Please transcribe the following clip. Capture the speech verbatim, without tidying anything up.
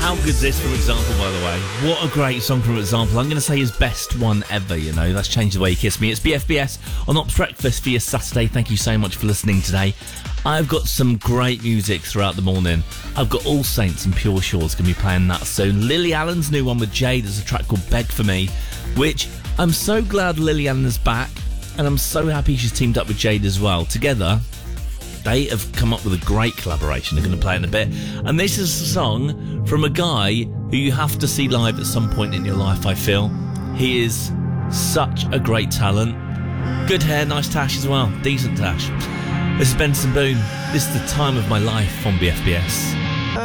How good's this from Example, by the way? What a great song from Example. I'm going to say his best one ever, you know. That's Changed the Way You Kiss Me. It's B F B S on Ops Breakfast for your Saturday. Thank you so much for listening today. I've got some great music throughout the morning. I've got All Saints and Pure Shores going to be playing that soon. Lily Allen's new one with Jade is a track called Beg For Me, which I'm so glad Lily Allen is back, and I'm so happy she's teamed up with Jade as well. Together, they have come up with a great collaboration. They're going to play it in a bit. And this is a song from a guy who you have to see live at some point in your life, I feel. He is such a great talent. Good hair, nice tash as well. Decent tash. This is Benson Boone. This is The Time of My Life on B F B S.